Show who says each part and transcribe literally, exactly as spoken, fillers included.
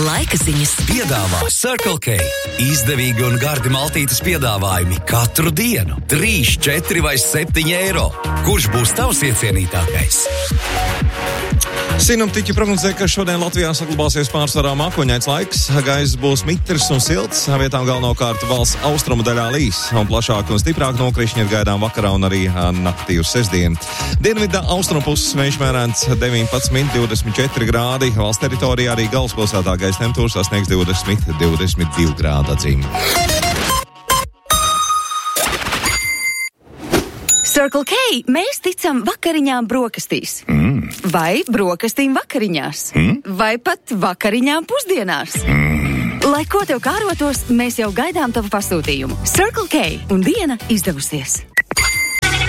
Speaker 1: Laika ziņas
Speaker 2: piedāvā Circle K. Izdevīgi un gardi maltītes piedāvājumi katru dienu. trīs, četri vai septiņi eiro. Kurš būs tavs iecienītākais?
Speaker 3: Sinoptiķi prognozē, ka šodien Latvijā saglabāsies pārsvarā mākoņains laiks. Gaiss būs mitrs un silts, vietām galvenokārt valsts austrumu daļā līs, un plašāk un stiprāk nokrišņi ir gaidām vakarā un arī naktī uz sestdienu. Dienvidā austrumu puses vējš mērens deviņpadsmit, divdesmit četri grādi. Valsts teritorijā arī galvaspilsētā gaisa temperatūra sasniegs divdesmit, divdesmit divi grādi atzīmi.
Speaker 1: Circle K, mēs ticam vakariņām brokastīs. Mm. Vai brokastīm vakariņās. Mm. Vai pat vakariņām pusdienās. Mm. Lai ko tev kārotos, mēs jau gaidām tavu pasūtījumu. Circle K un diena izdevusies.